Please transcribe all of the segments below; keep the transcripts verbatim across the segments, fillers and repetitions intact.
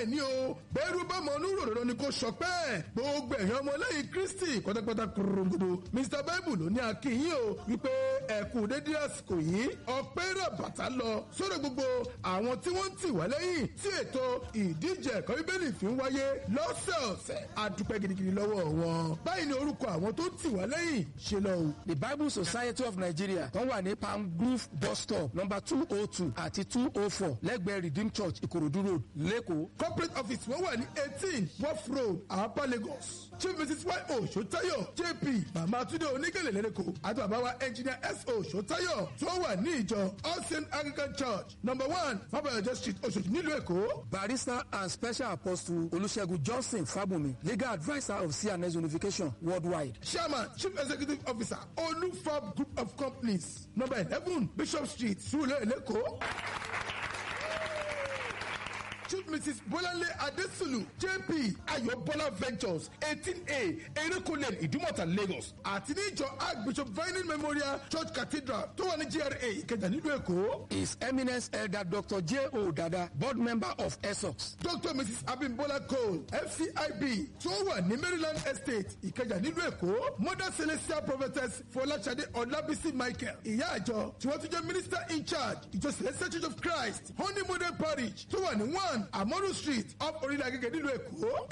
bẹ́ẹ̀ ni o bẹ́ẹ̀rù bá mọ onúrò dandan ni kò sọpẹ́ gbogbo ẹ̀yàn ọmọlẹ́yìn Kristi pátápátá kúrúngúdú Mr Bible ló ní akínyìn o wípé ẹ̀kú dédé àsìkò yìí ọpẹ́ rẹ̀ bàtà lọ sórí gbogbo àwọn tí wọ́n ń tì wá lẹ́yìn tí ètò ìdíje ẹ̀kọ́ bíbélì fi ń wáyé lọ́sẹ̀ọ̀sẹ̀ àdúpẹ́ gidigidi lọ́wọ́ wọn báyìí ni orúkọ àwọn tó tì wá lẹ́yìn ṣe lọ o. The Bible Society of Nigeria wọ́n wà ní Palm Grove bus stop number two oh two àti two oh four lẹ́gbẹ̀ẹ́ Redeemed Church Ìkòròdú road lẹ́kọ̀ọ́. corporate office wọ́n wà ní eighteen Wharf road Àpápá Lagos. Chief Missus Y O Ṣótáyọ̀ J P Màmá Túndé Onígèlè lẹ́lẹ́kọ̀ọ́ àti bàbá wa engineer S O Ṣótáyọ̀ tó wà ní ìjọ All Saints Anglican Church number one Fábọ̀yọ̀jẹ́ street Òṣòdì nílùú Èkó. Barrister and Special Apostle Olúṣẹ́gun Johnson Fábùnmi legal adviser of C and S Unification worldwide. Chairman Chief Executive Officer Olufab Group of Companies number eleven Bishop Street Surulere Lẹ́kọ̀ọ́. Chief Missus Bọ́láńlé Adésùlù J P Ayọ̀bọ́lá Ventures eighteen A Erékùnlé Ìdúmọ̀tà Lagos àti níjọ Archbishop Vining Memorial Church Cathedral tó wà ní G R A Ìkẹjà nílùú Èkó. His Eminence Elder Doctor J O Dada board member of ESOX. Doctor Missus Abimbola Cole F C I B tó wà ní Maryland Estate Ìkẹjà nílùú Èkó. Mother Celestial Prophetess Fọláṣadé Ọlábísí Michael ìyá àjọ tí wọ́n tún jẹ́ minister in charge ìjọ Celestial Church of Christ Honey Model Parish tó wà ní one Amoru Street up Orílẹ̀ Agége nílùú Èkó.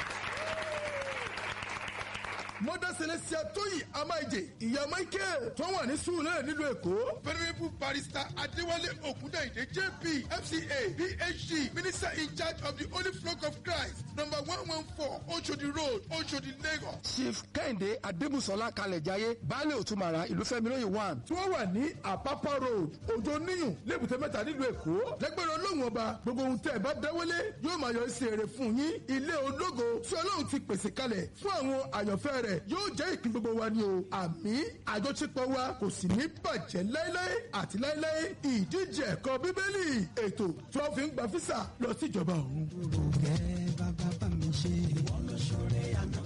Mother Celestia Tóyì Amáìjè ìyá Michael tó wà ní Surulere nílùú Èkó. Venerable Barrister Adéwálé Ògúndàyìndé J P F C A P H D Minister in charge of the Holy Flock of Christ number one one four Oshodi Road Oshodi Lagos. Chief Kẹ́hìndé Adébùsọ́lá Kalẹ̀jáyé Baálé Òtúmàrà Ìlúfẹ́milóyè one. Tí wọ́n wà ní Àpápá Road Òjò Níyùn Lébùté Mẹ́ta nílùú Èkó. Lẹ́gbẹ̀rún Ọlọ́run ọba gbogbo ohun tẹ́ ẹ bá dáwọ́lé yóò máa yọ sí èrè fún yín. Ilé ológo tí Ọlọ́run ti pèsè kalẹ̀ fún àwọn àyànfẹ́ rẹ̀ yóò jẹ́ ìpín gbogbo wa ni o. Àmín àjọṣepọ̀ wa kò sì ní bàjẹ́ láéláé àti láéláé. Ìdíje ẹ̀kọ́ bíbélì ètò tí wọ́n fi ń gba físà lọ sí ìjọba ọ̀run. Òkè bàbá bá mi ṣe ìwọ ló ṣoore àná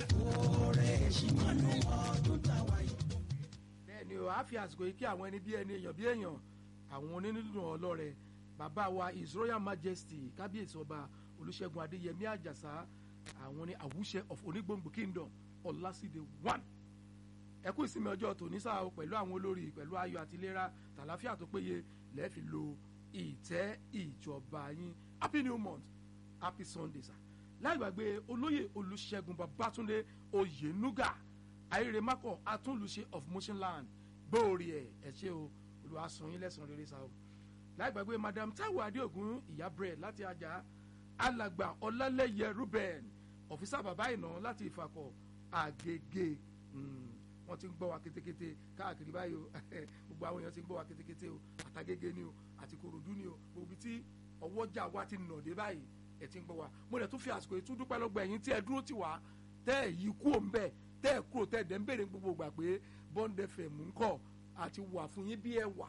oore ṣìmọ́nù ọdún táwa yìí. Bẹ́ẹ̀ni o, a fi àsìkò yìí kí àwọn ẹni bí ẹni èèyàn bí èèyàn àwọn onínúdùn ọlọ́rẹ̀ bàbá wa His Royal Majesty kábíyèsí ọba Olúṣẹ́gun Adéyẹmí Àjàsá àwọn ní àwùṣẹ of Onígbòǹgbò Kingdom Ọlásídé one. Ẹ kú ìsinmi ọjọ́ tòní sáà pẹ̀lú àwọn olórí pẹ̀lú ayọ̀ àti ìlera tàlàfíà tó péye lẹ́ẹ̀fi lo ìtẹ́ ìjọba yín. Happy New Month, Happy Sunday sir. Láì gbàgbé olóyè Olúṣẹ́gun Babátúndé Oyènúgà ayéremákọ̀ atúnlùṣe of Motionland gbòòrì ẹ̀ ẹ̀ ṣe o Olúwa san yín lẹ́san rere sáà o. Láì gbàgbé Madam Táíwò Adéògún ìyá bread láti Ajá alàgbà Ọlálẹ́yẹ Ruben ọ̀fíìsà bàbá ìná láti Ìfàkọ̀ Àgègè wọ́n ti ń gbọ́ wa kétékété káàkiri báyìí o gbogbo àwọn èèyàn ti ń gbọ́ wa kétékété o àtàgègè ni o àti Kòròdú ni o gbogbo tí ọwọ́jà wa ti nà dé báyìí ẹ̀ ti ń gbọ́ wa mo lè tún fi àsìkò yìí tún dúpẹ́ lọ́gbọ̀ ẹ̀yin tí ẹ dúró tì wá tẹ́ ẹ̀ yí kú òun bẹ́ẹ̀ tẹ́ ẹ̀ kúrò tẹ́ ẹ̀ dẹ̀ ń béèrè gbogbo ìgbà pé Bond F M ń kọ́ àti wà fún yín bí ẹ wà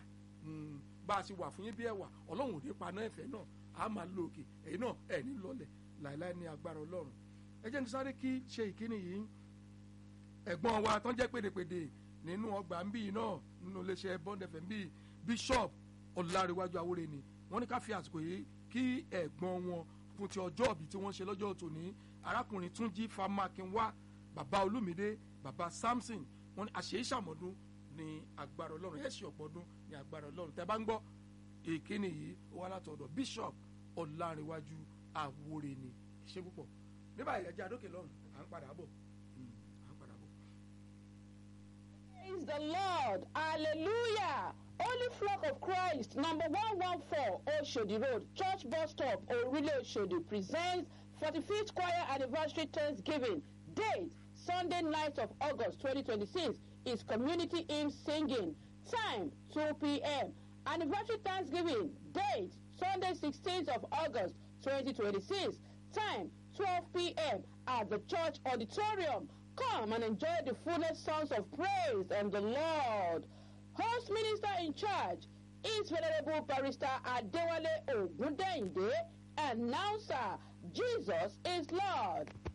bá a ti wà fún yín bí ẹ wà Ọlọ́run ò ní paná ẹ̀fẹ́ náà a máa lo òkè ẹ̀yin náà ẹ̀ ní lọlẹ̀ láìláì ní agbára Ọlọ́run. Ẹ jẹ́ ní sáré kí ṣe ìkíni yìí ẹ̀gbọ́n wa tán jẹ́ pèdèpèdè nínú ọgbà ń bí náà nínú iléeṣẹ́ Bond F M bíi Bishop Ọláréwájú Awórè ni wọ́n ní ká fi àsìkò yìí kí ẹ̀gbọ́n wọn fún ti ọjọ́ ìbí tí wọ́n ṣe lọ́jọ́ tòní arákùnrin Túnjí Fámákinwá bàbá Olúmídé bàbá Samson wọ́n ní àṣeyí ṣàmọ́dún ní agbára Ọlọ́run ẹ̀ ṣe ọ̀pọ̀ ọdún ní agbára Ọlọ́run tẹ́ bá ń gbọ́ ìkíni yìí ó wá látọ̀dọ̀ Bishop Ọláréwájú Awórè ni ṣé púpọ̀ ní báyìí ẹjẹ́ àdókè lọ́run à ń padà bọ̀. Praise the Lord. Hallelujah. Holy Flock of Christ, number one one four, Oshodi Road, Church Bus Stop, Orile Oshodi, presents forty-fifth Choir Anniversary Thanksgiving. Date, Sunday night of August twenty twenty-six, is Community Hymn Singing. Time, two p.m. Anniversary Thanksgiving. Date, Sunday sixteenth of August twenty twenty-six. Time, twelve p.m. at the church auditorium. Come and enjoy the fullest songs of praise and the Lord. Host minister in charge is Venerable Barrister Adéwálé Ògúndàyìndé. Announcer, Jesus is Lord.